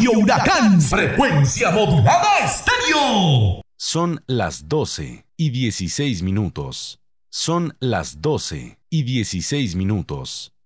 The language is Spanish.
Radio Huracán. Frecuencia modulada estéreo. Son las 12:16 minutos. Son las 12:16 minutos.